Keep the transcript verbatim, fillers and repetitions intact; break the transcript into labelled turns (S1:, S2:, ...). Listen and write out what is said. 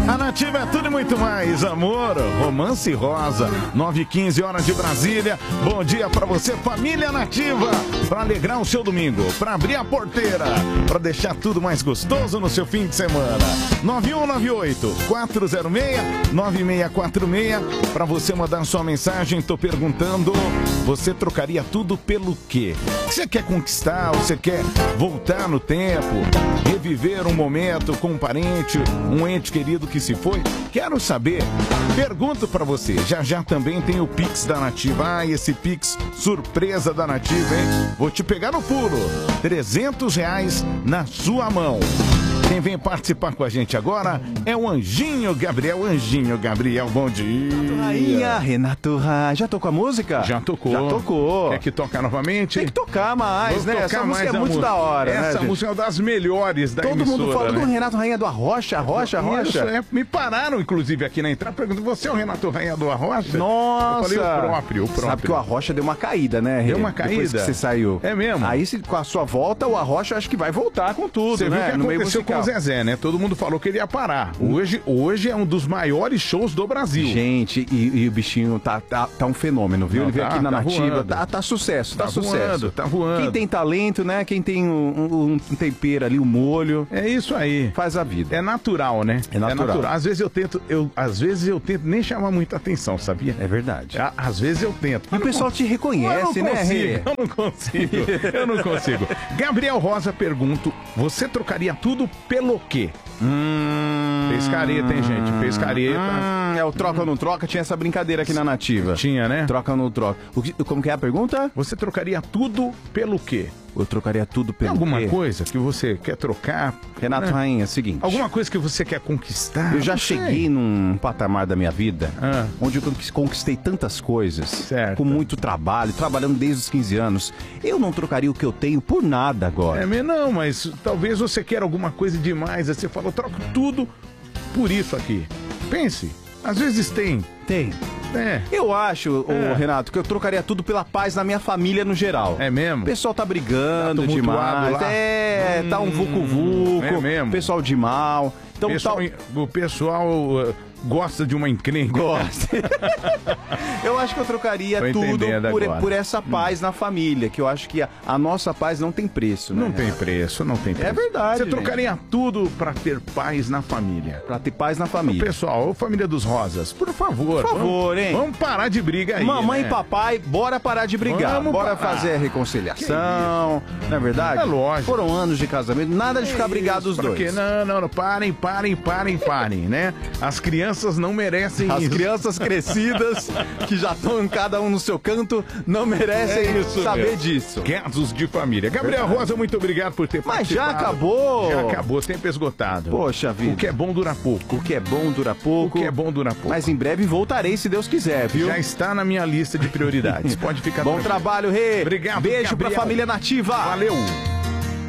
S1: A Nativa é tudo e muito mais, amor, romance rosa, nove e quinze horas de Brasília. Bom dia pra você, família Nativa, pra alegrar o seu domingo, pra abrir a porteira, pra deixar tudo mais gostoso no seu fim de semana. nove um nove oito, quatro zero seis, nove seis quatro seis, pra você mandar sua mensagem. Tô perguntando, você trocaria tudo pelo quê? Você quer conquistar, você quer voltar no tempo, reviver um momento com um parente, um ente querido que se foi? Quero saber. Pergunto pra você. Já já também tem o Pix da Nativa. Ah, esse Pix surpresa da Nativa, hein? Vou te pegar no pulo. trezentos reais na sua mão. Quem vem participar com a gente agora é o Anjinho Gabriel. Anjinho Gabriel, bom dia.
S2: Rainha, Renato Ra. Já tocou a música?
S1: Já tocou.
S2: Já tocou.
S1: Quer que tocar novamente?
S2: Tem que tocar mais,
S1: Vou
S2: né?
S1: tocar
S2: Essa música
S1: mais
S2: é muito
S1: música.
S2: da hora,
S1: Essa
S2: né,
S1: música é uma das melhores da
S2: Todo
S1: emissora,
S2: mundo fala
S1: né?
S2: do Renato Rainha do Arrocha, Arrocha, Arrocha.
S1: Isso, é, me pararam, inclusive, aqui na entrada, perguntando, você é o Renato Rainha do Arrocha?
S2: Nossa!
S1: Eu falei, o próprio, o próprio.
S2: Sabe que o Arrocha deu uma caída, né, Rê?
S1: Deu uma
S2: Depois
S1: caída?
S2: que você saiu.
S1: É mesmo?
S2: Aí, se, com a sua volta, o Arrocha acho que vai voltar com tudo,
S1: Você
S2: né?
S1: viu o que
S2: no meio
S1: aconteceu com
S2: musical.
S1: o Zezé, né? Todo mundo falou que ele ia parar. Hoje, hoje é um dos maiores shows do Brasil.
S2: Gente, e, e o bichinho tá, tá, tá um fenômeno, viu?
S1: Não,
S2: Ele veio
S1: tá-
S2: aqui na
S1: tá
S2: Nativa,
S1: voando.
S2: tá, tá sucesso, tá,
S1: Tá
S2: sucesso.
S1: voando, tá voando.
S2: Quem tem talento, né? Quem tem um, um- um tempero ali, um molho,
S1: É isso aí.
S2: faz a vida.
S1: É natural, né?
S2: É natural.
S1: Às vezes eu tento, eu, às vezes eu tento nem chamar muita atenção, sabia?
S2: É verdade.
S1: À- Às vezes eu tento.
S2: E
S1: mas
S2: o
S1: não
S2: pessoal
S1: con-
S2: te reconhece,
S1: eu não
S2: né,
S1: consigo,
S2: Rê?
S1: Eu não consigo, eu não consigo. Gabriel Rosa, pergunto, você trocaria tudo pelo quê?
S2: Hum...
S1: Fez careta, hein, gente? Fez careta.
S2: Hum, é o troca ou não troca, tinha essa brincadeira aqui na Nativa.
S1: Tinha, né?
S2: Troca ou não troca. O que- como que é a pergunta?
S1: Você trocaria tudo pelo quê?
S2: Eu trocaria tudo
S1: Tem
S2: pelo
S1: alguma
S2: quê?
S1: coisa que você quer trocar?
S2: Renato
S1: né?
S2: Rainha, é o seguinte.
S1: Alguma coisa que você quer conquistar?
S2: Eu já
S1: Não sei.
S2: cheguei num patamar da minha vida
S1: Ah.
S2: onde eu conquis- conquistei tantas coisas,
S1: Certo.
S2: com muito trabalho, trabalhando desde os quinze anos. Eu não trocaria o que eu tenho por nada agora.
S1: É, mas não, mas talvez você queira alguma coisa demais. Aí você fala, eu troco tudo por isso aqui. Pense, às vezes tem.
S2: Tem.
S1: É,
S2: Eu acho, ô,
S1: É.
S2: Renato, que eu trocaria tudo pela paz na minha família no geral.
S1: é mesmo?
S2: O pessoal tá brigando
S1: Tá tumultuado
S2: demais.
S1: lá?
S2: É, tá um
S1: Hum,
S2: vucu-vucu.
S1: é mesmo?
S2: Pessoal de mal. Então
S1: pessoal,
S2: tal.
S1: O pessoal uh, gosta de uma encrenca.
S2: Gosta. Eu acho que eu trocaria
S1: Tô
S2: tudo
S1: entendendo
S2: por,
S1: agora.
S2: por essa paz na família, que eu acho que a, a nossa paz não tem preço, né?
S1: Não tem preço, não tem preço.
S2: verdade,
S1: Você
S2: gente.
S1: trocaria tudo pra ter paz na família.
S2: Pra ter paz na
S1: Ô,
S2: família.
S1: pessoal, ô, família dos Rosas, por favor.
S2: Por favor,
S1: vamos,
S2: hein?
S1: Vamos parar de briga aí.
S2: Mamãe
S1: né?
S2: e papai, bora parar de brigar.
S1: Vamos
S2: bora
S1: parar.
S2: fazer a reconciliação. Não é verdade?
S1: É lógico.
S2: Foram anos de casamento, nada de ficar
S1: Isso,
S2: brigado os
S1: pra
S2: dois.
S1: quê? Não, não, não, parem, parem, parem, parem, né? As crianças não merecem
S2: As
S1: isso.
S2: crianças crescidas, que já estão cada um no seu canto, não merecem
S1: É isso
S2: saber
S1: mesmo.
S2: disso.
S1: Casos de família. Gabriel Rosa, muito obrigado por ter
S2: Mas já
S1: participado.
S2: acabou.
S1: Já acabou, tempo esgotado.
S2: Poxa vida.
S1: O que é bom dura pouco.
S2: O que é bom dura
S1: O
S2: pouco.
S1: que é bom dura pouco.
S2: Mas em breve voltarei, se Deus quiser, viu?
S1: Já está na minha lista de prioridades. Pode ficar
S2: Bom
S1: tranquilo.
S2: trabalho, Rê.
S1: Obrigado,
S2: Beijo pra
S1: Gabriel.
S2: família Nativa.
S1: Valeu.